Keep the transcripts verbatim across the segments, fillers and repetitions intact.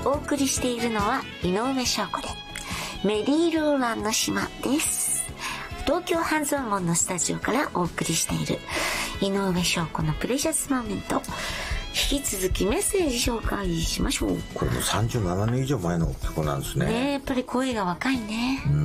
お送りしているのは井上翔子でメリーローランの島です。東京半蔵門のスタジオからお送りしている井上翔子のプレシャスモーメント、引き続きメッセージ紹介しましょう。 これもさんじゅうななねん以上前の曲なんですね。 ねえ、やっぱり声が若いね。 うん、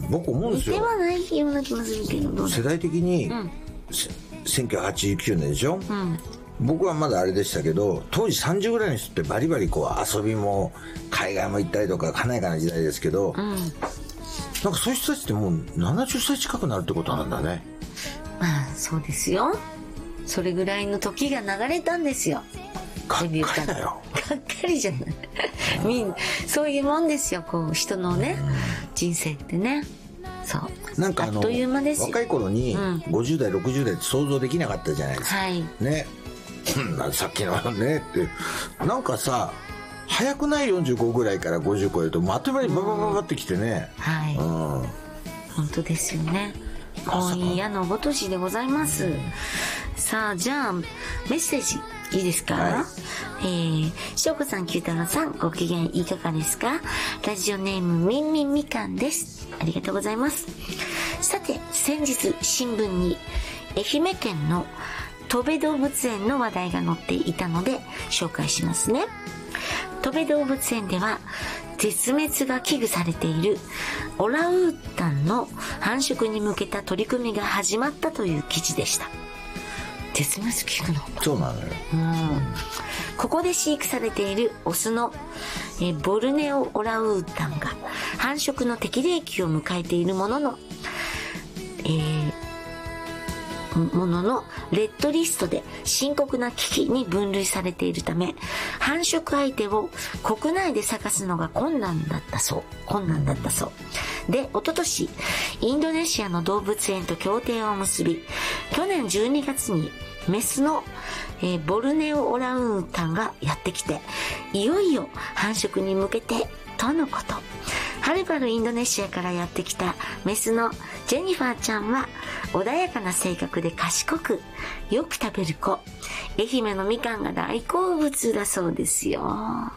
僕思うんですよ。 似てはないような気もするけど、どう世代的に、うん、せんきゅうひゃくはちじゅうきゅうねんでしょ、うん、僕はまだあれでしたけど、当時さんじゅうぐらいの人ってバリバリこう遊びも海外も行ったりとか華やかな時代ですけど、うん、なんかそういう人たちってもうななじゅっさい近くなるってことなんだね。 まあそうですよ。それぐらいの時が流れたんですよ。 がっかりだよ。 がっかりじゃないみんなそういうもんですよ、こう人のね、うん、人生ってね。そうなんかあのあっという間ですよ。 若い頃にごじゅう代ろくじゅう代って想像できなかったじゃないですか、はい、ねさっきのねってなんかさ、早くないよんじゅうごぐらいからごじゅう超えるとあっという間にババババってきてね、うん、はい、うん、 本当ですよね。今夜のごとしでございます。さあじゃあメッセージいいですか、はい、えー、しょうこさん、きゅうたろうさん、ご機嫌いかがですか。ラジオネームみんみんみかんです。ありがとうございます。さて先日新聞に愛媛県のとべ動物園の話題が載っていたので紹介しますね。とべ動物園では絶滅が危惧されているオランウータンの繁殖に向けた取り組みが始まったという記事でした。絶滅危惧のそうなのよ、うん、 ここで飼育されているオスのえボルネオオランウータンが繁殖の適齢期を迎えているものの、えーもののレッドリストで深刻な危機に分類されているため、繁殖相手を国内で探すのが困難だったそう困難だったそうで、一昨年インドネシアの動物園と協定を結び、去年じゅうにがつにメスの、えー、ボルネオオランウータンがやってきて、いよいよ繁殖に向けてとのこと。はるばるインドネシアからやってきたメスのジェニファーちゃんは穏やかな性格で賢くよく食べる子。愛媛のみかんが大好物だそうですよ。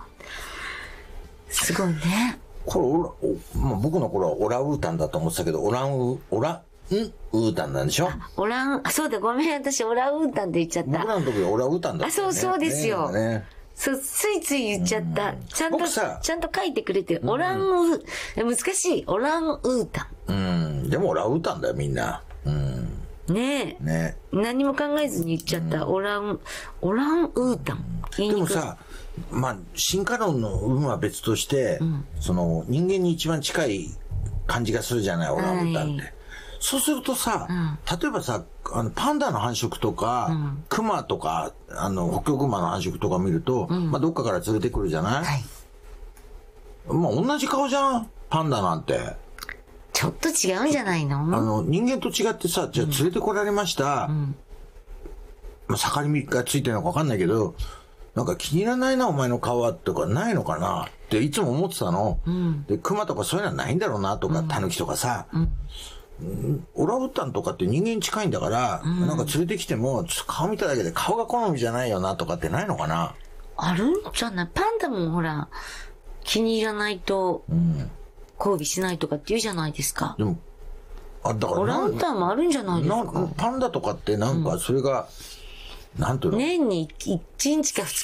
すごいね。 これお、まあ、僕の頃はオラウータンだと思ってたけど、オランウオラんウータンなんでしょ。 オランあそうだ、ごめん、私オラウータンって言っちゃった。 僕らの時はオラウータンだった、ね、 あそうそうですよ、 ねね、 そうついつい言っちゃった、うん、ちゃんとちゃんと書いてくれて、うん、オランウー難しいオランウータン、うん、でもオラウータンだよみんな、うん、 ねえ、ね、何も考えずに言っちゃった、うん、オランオランウータン、 うん、でもさ、まあ進化論の有無は別として、うん、その人間に一番近い感じがするじゃない、オランウータンって、はい、そうするとさ、うん、例えばさ、あのパンダの繁殖とか、うん、クマとか、あの北極熊の繁殖とか見ると、うん、まあどっかから連れてくるじゃない、はい、まあ同じ顔じゃん、パンダなんて。 ちょっと違うんじゃないの？ あの人間と違ってさ、じゃあ連れてこられました、うん、まあ盛り身がついてるのか分かんないけど、なんか気に入らないなお前の顔はとかないのかなっていつも思ってたの、うん、でクマとかそういうのはないんだろうなとか、タヌキとかさ、うんうん、オランウータンとかって人間に近いんだから、うん、なんか連れてきても顔見ただけで顔が好みじゃないよなとかってないのかな。 あるんじゃない？パンダもほら気に入らないと交尾しないとかって言うじゃないですか。でもあだからオランウータンもあるんじゃないですか。 パンダとかってなんかそれが、うん、なんていうの、 年にいちにちかふつ